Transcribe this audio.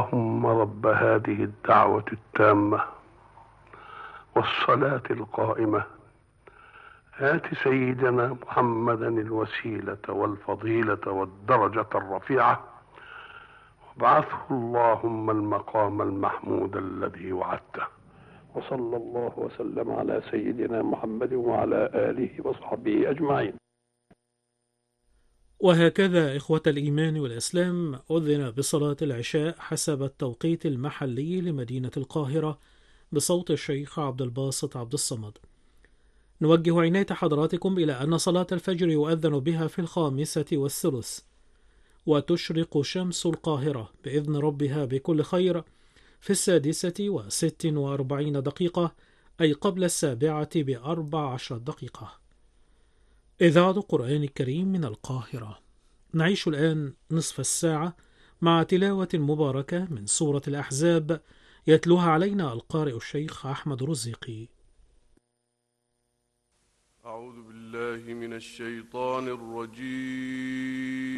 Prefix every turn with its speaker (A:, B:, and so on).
A: اللهم رب هذه الدعوة التامة والصلاة القائمة آت سيدنا محمدا الوسيلة والفضيلة والدرجة الرفيعة وابعثه اللهم المقام المحمود الذي وعدته. وصلى الله وسلم على سيدنا محمد وعلى آله وصحبه أجمعين.
B: وهكذا إخوة الإيمان والإسلام أذن بصلاة العشاء حسب التوقيت المحلي لمدينة القاهرة بصوت الشيخ عبد الباسط عبد الصمد. نوجه عناية حضراتكم إلى أن صلاة الفجر يؤذن بها في 5:03، وتشرق شمس القاهرة بإذن ربها بكل خير في 6:46، أي قبل 7:14 ب14. إذاعة القرآن الكريم من القاهرة. نعيش الآن نصف الساعة مع تلاوة مباركة من سورة الأحزاب، يتلوها علينا القارئ الشيخ أحمد رزيقي.
C: أعوذ بالله من الشيطان الرجيم.